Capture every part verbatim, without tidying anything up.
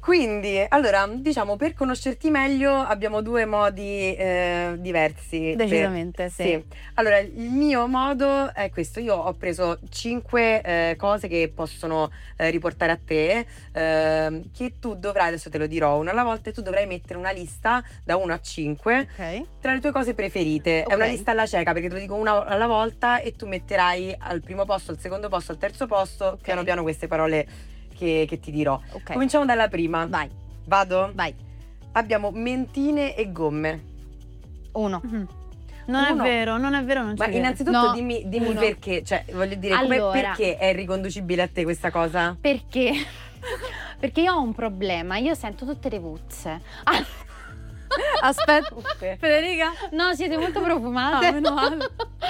Quindi, allora, diciamo, per conoscerti meglio abbiamo due modi eh, diversi. Decisamente, per- sì. Allora, il mio modo è questo. Io ho preso cinque eh, cose che possono eh, riportare a te, ehm, che tu dovrai, adesso te lo dirò una alla volta, e tu dovrai mettere una lista da uno a cinque Ok. tra le tue cose preferite. È una Ok. lista alla cieca, perché te lo dico una alla volta e tu metterai al primo posto, al secondo posto, al terzo posto, piano piano queste parole che, che ti dirò. Ok. Cominciamo dalla prima. Vai, Vado? vai. Abbiamo mentine e gomme. Uno. Mhm. Non Uno. è vero, non è vero, non Ma ci credo. innanzitutto No, dimmi, dimmi uno. perché, cioè voglio dire, come, Allora. perché è riconducibile a te questa cosa? Perché? Perché io ho un problema, io sento tutte le puzze. Ah, Aspetta, Federica? no, siete molto profumate. Ah, meno male.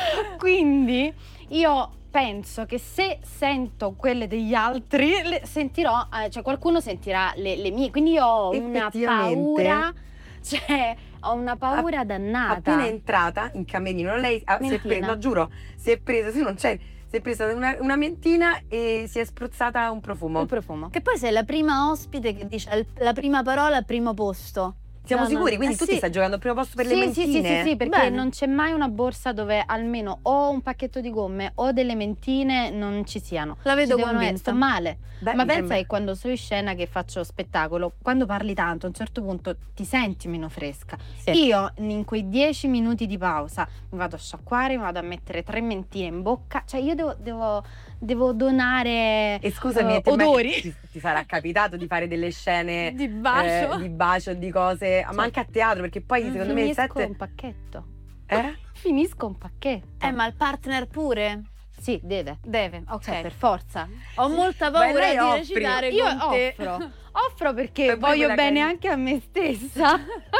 Quindi io penso che se sento quelle degli altri, le sentirò, eh, cioè qualcuno sentirà le, le mie. Quindi io ho una Effettivamente. paura, cioè ho una paura dannata. Appena entrata in camerino, lei ha- si è Mentina. presa, no giuro, si è presa, se non c'è, si è presa una, una mentina e si è spruzzata un profumo. Un profumo. Che poi sei la prima ospite che dice il- la prima parola al primo posto. Siamo No, no. sicuri? Quindi Eh tu ti sì. stai giocando al primo posto per sì, le sì, mentine? sì, sì, sì, perché Bene. non c'è mai una borsa dove almeno o un pacchetto di gomme o delle mentine non ci siano. La vedo Ci devono convinta. essere- Sto male. Dai, Ma mi pensa sembra- che quando sono in scena che faccio spettacolo, quando parli tanto a un certo punto ti senti meno fresca. Sì. Io in quei dieci minuti di pausa mi vado a sciacquare, mi vado a mettere tre mentine in bocca, cioè io devo, devo, devo donare E scusami, eh, ti è mai- odori. Ti, ti sarà capitato di fare delle scene Di bacio. eh, di bacio, di cose, ma anche a teatro, perché poi secondo me il Finisco set un pacchetto. eh? Finisco un pacchetto. Eh, ma il partner pure? Sì, deve. Deve, ok. Cioè, per forza. Ho molta Beh, paura lei di offri. recitare Io con te. offro. Offro perché Sei pure voglio quella bene che- anche a me stessa.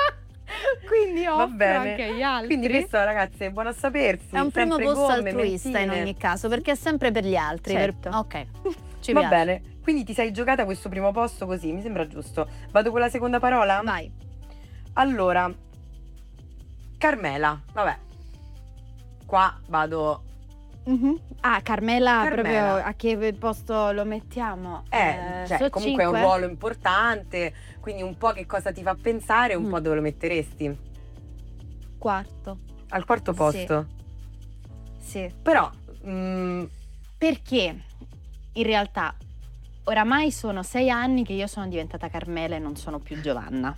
Quindi Va offro bene. anche agli altri. Quindi questo, ragazzi, è buono a sapersi. È un primo sempre posto gomme, altruista mentine. in ogni caso, perché è sempre per gli altri. Certo. per- Ok, ci Va piace. bene, quindi ti sei giocata questo primo posto così, mi sembra giusto. Vado con la seconda parola? Vai. Allora, Carmela, vabbè. Qua vado. Ah, Carmela, Carmela. proprio a che posto lo mettiamo? Eh, cioè, so comunque è un cinque? ruolo importante, quindi un po' che cosa ti fa pensare, un Mm. po' dove lo metteresti. Quarto. Al quarto Sì. posto. Sì. Però, mm, Perché in realtà oramai sono sei anni che io sono diventata Carmela e non sono più Giovanna.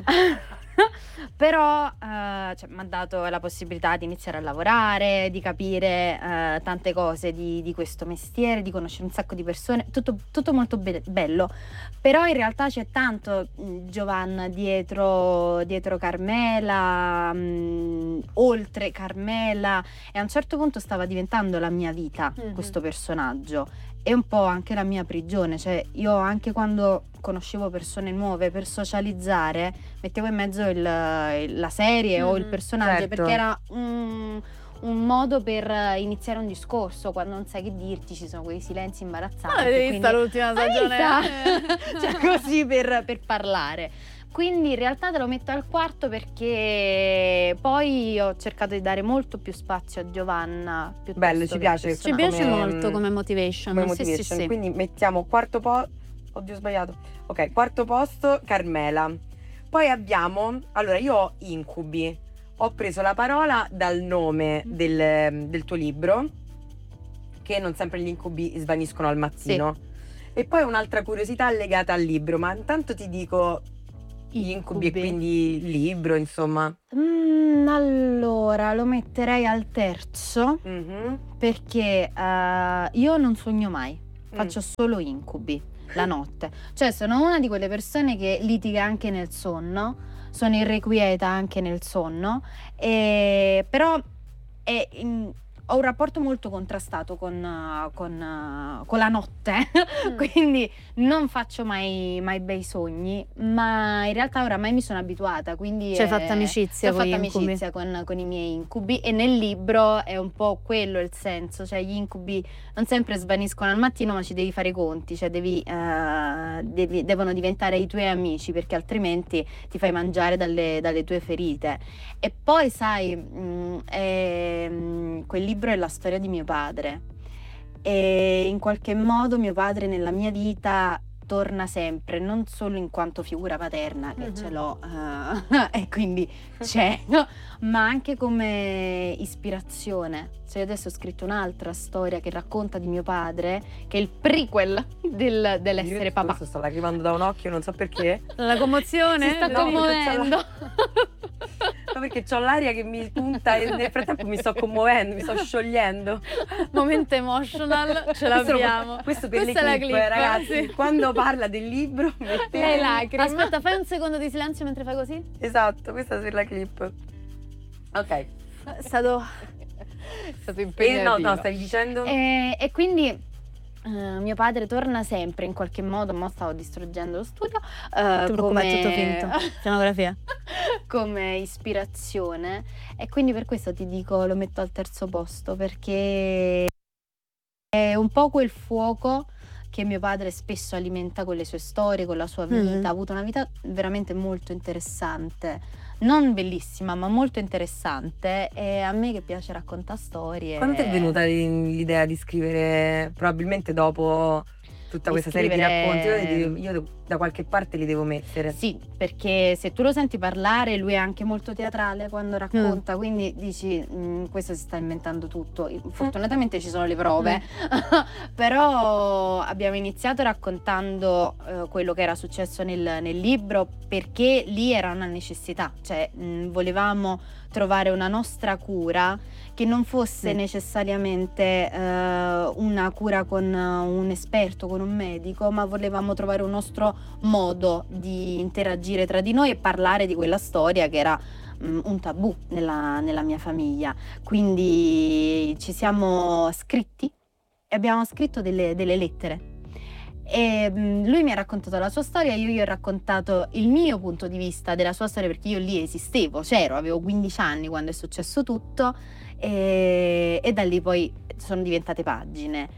Però eh, cioè, mi ha dato la possibilità di iniziare a lavorare, di capire eh, tante cose di, di questo mestiere, di conoscere un sacco di persone, tutto, tutto molto be- bello. Però in realtà c'è tanto mh, Giovanna dietro, dietro Carmela, mh, oltre Carmela, e a un certo punto stava diventando la mia vita Mhm. questo personaggio. E un po' anche la mia prigione, cioè io anche quando conoscevo persone nuove per socializzare mettevo in mezzo il- il- la serie o il Mhm, personaggio, certo. perché era un, un modo per iniziare un discorso. Quando non sai che dirti ci sono quei silenzi imbarazzanti. Ma l'hai vista quindi- l'ultima Hai stagione? vista? Cioè così per, per parlare. Quindi in realtà te lo metto al quarto perché poi ho cercato di dare molto più spazio a Giovanna. piuttosto Bello, ci che piace. al Ci Come- piace molto come motivation. come Sì, motivation. sì, sì. Quindi mettiamo quarto posto. Oddio, ho sbagliato. Ok, quarto posto, Carmela. Poi abbiamo. Allora, io ho incubi. Ho preso la parola dal nome del, del tuo libro, che non sempre gli incubi svaniscono al mattino. E poi un'altra curiosità legata al libro, ma intanto ti dico gli incubi e quindi il libro, insomma. Mm, allora lo metterei al terzo Mhm. perché eh, io non sogno mai, Mm. faccio solo incubi la notte. Cioè sono una di quelle persone che litiga anche nel sonno, sono irrequieta anche nel sonno, e, però è, in- ho un rapporto molto contrastato con, eh, con, eh, con la notte, Mm. quindi non faccio mai, mai bei sogni, ma in realtà oramai mi sono abituata, quindi Ci hai è- fatto amicizia ho con fatto gli incubi. amicizia con, con i miei incubi, e nel libro è un po' quello il senso, cioè gli incubi non sempre svaniscono al mattino, ma ci devi fare i conti, cioè devi, eh, devi- devono diventare i tuoi amici, perché altrimenti ti fai mangiare dalle, dalle tue ferite. E poi sai, mh, è- mh, quel libro è la storia di mio padre, e in qualche modo mio padre nella mia vita torna sempre, non solo in quanto figura paterna, che Mhm. ce l'ho eh, e quindi c'è, no? Ma anche come ispirazione. Cioè, io adesso ho scritto un'altra storia che racconta di mio padre, che è il prequel del- dell'essere Io papà. questo sto lacrimando da un occhio, non so perché. La commozione? Si sta No, commuovendo. No, perché c'ho l'aria che mi punta e nel frattempo mi sto commuovendo, mi sto sciogliendo. Momento emotional, ce l'abbiamo. Questo per Questa è le la clip, clip, ragazzi. sì. Quando parla del libro, mettete... Le lacrime. Aspetta, fai un secondo di silenzio mentre fai così. Esatto, questa è per la clip. Ok. È stato... È stato E no, impegnativo. no, stavi dicendo? E, e quindi eh, mio padre torna sempre in qualche modo, mo stavo distruggendo lo studio, eh, Non ti preoccupare, è tutto come, finto. Scenografia. come ispirazione, e quindi per questo ti dico lo metto al terzo posto, perché è un po' quel fuoco che mio padre spesso alimenta con le sue storie, con la sua vita. Mhm. Ha avuto una vita veramente molto interessante, non bellissima ma molto interessante, e a me che piace raccontare storie. Quando ti è venuta l'idea di scrivere, probabilmente dopo tutta Di questa serie di scrivere- racconti, io, devo- io da qualche parte li devo mettere. Sì, perché se tu lo senti parlare, lui è anche molto teatrale quando racconta, Mm. quindi dici, "Mm, questo si sta inventando tutto". Fortunatamente ci sono le prove, però abbiamo iniziato raccontando eh, quello che era successo nel, nel libro, perché lì era una necessità, cioè mm, volevamo trovare una nostra cura che non fosse Sì. necessariamente eh, una cura con eh, un esperto, con un medico, ma volevamo trovare un nostro modo di interagire tra di noi e parlare di quella storia che era mm, un tabù nella, nella mia famiglia. Quindi ci siamo scritti e abbiamo scritto delle, delle lettere. E mm, lui mi ha raccontato la sua storia, io gli ho raccontato il mio punto di vista della sua storia, perché io lì esistevo, c'ero, avevo quindici anni quando è successo tutto, e, e da lì poi sono diventate pagine.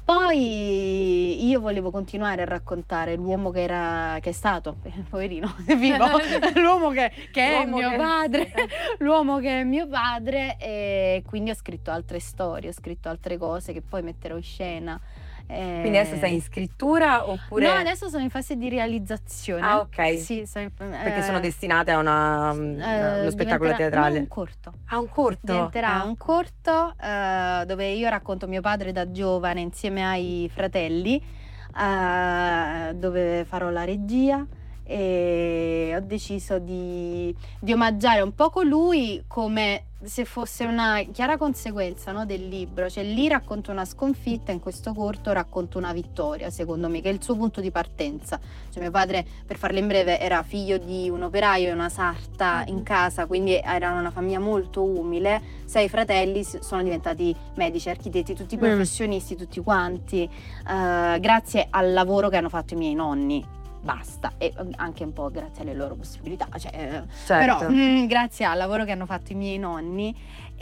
Poi io volevo continuare a raccontare l'uomo che era, che è stato, poverino, è vivo, l'uomo che, che è L'uomo mio che- padre, l'uomo che è mio padre, e quindi ho scritto altre storie, ho scritto altre cose che poi metterò in scena. Eh, Quindi adesso sei in scrittura oppure... No, adesso sono in fase di realizzazione. Ah, ok. Sì, sono in- Perché eh, sono destinate a una, eh, uno spettacolo diventerà- teatrale. no, un corto. Ah, un corto? Diventerà Ah. un corto eh, dove io racconto mio padre da giovane insieme ai fratelli, eh, dove farò la regia, e ho deciso di, di omaggiare un poco lui come se fosse una chiara conseguenza, no, del libro. Cioè lì racconto una sconfitta, in questo corto racconto una vittoria, secondo me, che è il suo punto di partenza. Cioè mio padre, per farla in breve, era figlio di un operaio e una sarta in casa, quindi erano una famiglia molto umile. Sei fratelli s- sono diventati medici, architetti, tutti Mm. professionisti, tutti quanti, eh, grazie al lavoro che hanno fatto i miei nonni. Basta, e eh, anche un po' grazie alle loro possibilità, cioè, eh, Certo. però mm, grazie al lavoro che hanno fatto i miei nonni,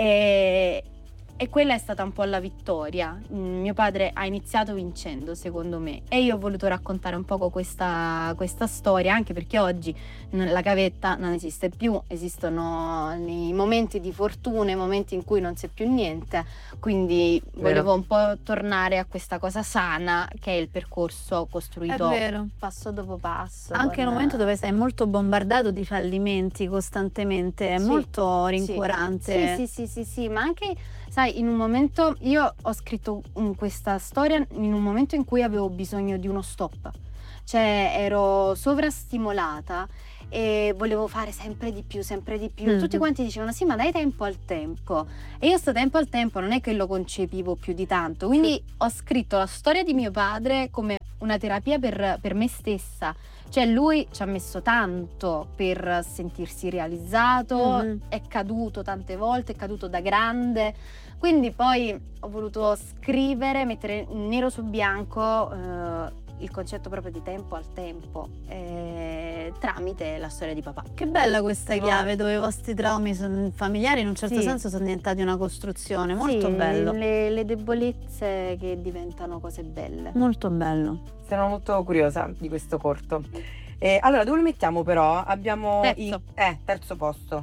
e, e quella è stata un po' la vittoria. Mm, mio padre ha iniziato vincendo, secondo me, e io ho voluto raccontare un poco questa, questa storia, anche perché oggi n- la gavetta non esiste più, esistono i momenti di fortuna, i momenti in cui non c'è più niente, quindi volevo un po' tornare a questa cosa sana che è il percorso È costruito vero. passo dopo passo. Anche con- nel momento dove sei molto bombardato di fallimenti costantemente, è Sì, molto Sì. rincuorante. Sì, sì, sì, sì, sì, ma anche, sai, in un momento, io ho scritto mm, questa storia in un momento in cui avevo bisogno di uno stop, cioè ero sovrastimolata e volevo fare sempre di più, sempre di più. Mhm. Tutti quanti dicevano sì, ma dai tempo al tempo, e io sto tempo al tempo non è che lo concepivo più di tanto, quindi ho scritto la storia di mio padre come una terapia per, per me stessa. Cioè lui ci ha messo tanto per sentirsi realizzato, Mhm. è caduto tante volte, è caduto da grande, quindi poi ho voluto scrivere, mettere nero su bianco eh, il concetto proprio di tempo al tempo, eh, tramite la storia di papà. Che bella questa No. chiave dove i vostri traumi son- familiari in un certo Sì. senso sono diventati una costruzione, molto Sì, bello. Le, le debolezze che diventano cose belle. Molto bello. Sono molto curiosa di questo corto. Eh, allora, dove lo mettiamo però? Abbiamo Terzo. i- eh, terzo posto.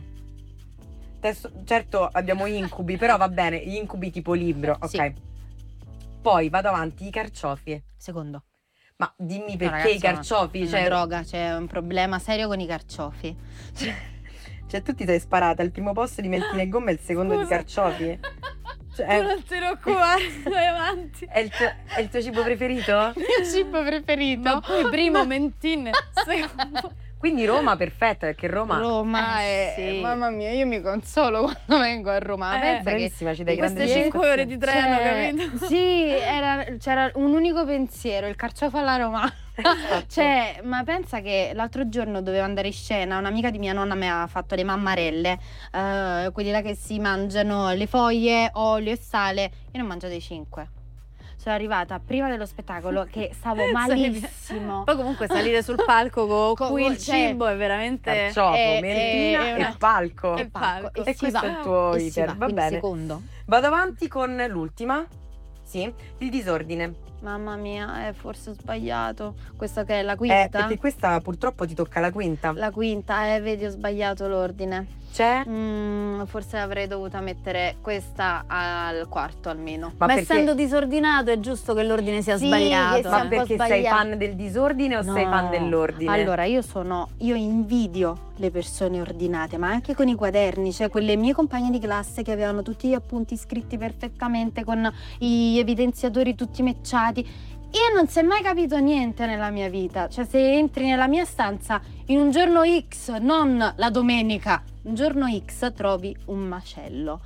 Terzo- certo abbiamo incubi, però va bene, gli incubi tipo libro, ok. Sì. Poi vado avanti, i carciofi. Secondo. Ma dimmi No, perché ragazzi, i carciofi? È una Cioè, droga, c'è un problema serio con i carciofi. cioè, tu ti sei sparata al primo posto di mentine e gomme e il secondo di Scusa. carciofi? Cioè, Tu è, non te ne occupare, vai avanti. è il tuo, è il tuo cibo preferito? Il mio cibo preferito. Ma poi primo mentine, secondo Quindi Roma perfetta, perché Roma Roma Eh, è... sì. Mamma mia, io mi consolo quando vengo a Roma. Eh, Pensa che bravissima, ci dai queste grandi cinque ore di treno, Cioè, capito? sì, era- c'era un unico pensiero, il carciofo alla romana. Esatto. Cioè, ma pensa che l'altro giorno dovevo andare in scena, un'amica di mia nonna mi ha fatto le mammarelle, eh, quelli là che si mangiano le foglie, olio e sale. Io ne ho mangiate cinque. Sono arrivata prima dello spettacolo che stavo malissimo. Poi comunque salire sul palco con Co- cui il cioè, cibo è veramente... Carciofo, è- mentina è e una- palco. e palco. E si questo va, è il tuo e si iter, va, va quindi bene. secondo. Vado avanti con l'ultima. Sì, il disordine. Mamma mia, eh, forse ho sbagliato. Questa che è la Eh, quinta? perché questa purtroppo ti tocca la quinta. La quinta, eh, vedi, ho sbagliato l'ordine. C'è? Mm, forse avrei dovuto mettere questa al quarto almeno. Ma, Ma, perché, essendo disordinato è giusto che l'ordine sia Sì, sbagliato. che ma sia un po' perché sei sbagliato. fan del disordine o sei No. fan dell'ordine? Allora, io sono, io invidio le persone ordinate, ma anche con i quaderni, cioè quelle mie compagne di classe che avevano tutti gli appunti scritti perfettamente con gli evidenziatori tutti matchati. Io non si è mai capito niente nella mia vita, cioè se entri nella mia stanza in un giorno X, non la domenica, un giorno X trovi un macello.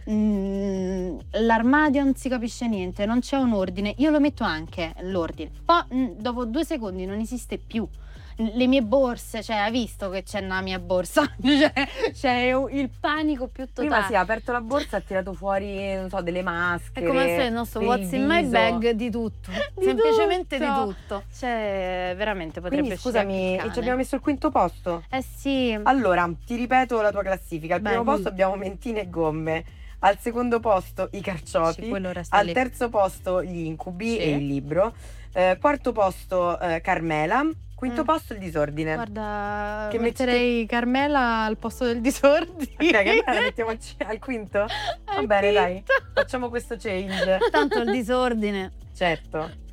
Mm, l'armadio non si capisce niente, non c'è un ordine, io lo metto anche l'ordine, poi mm, dopo due secondi non esiste più. Le mie borse, cioè hai visto che c'è nella mia borsa? Cioè, c'è il panico più totale. Prima si è aperto la borsa e ha tirato fuori, non so, delle maschere. È come se il nostro per What's il in my viso. bag di tutto. Di Semplicemente tutto. di tutto. Cioè, veramente potrebbe Quindi uscire scusami, anche il e cane. ci abbiamo messo il quinto posto? Eh sì. Allora, ti ripeto la tua classifica. Al Beh, primo mm. posto abbiamo mentine e gomme. Al secondo posto i Sì, carciofi. quello resta Al lì. terzo posto gli incubi Sì. e il libro. Eh, quarto posto eh, Carmela. Quinto Mm. posto il disordine. Guarda, Che metterei Carmela al posto del disordine. Ok, Carmela la mettiamo al, c- al quinto? Va Al bene, dai. quinto. Facciamo questo change. Tanto il disordine. Certo.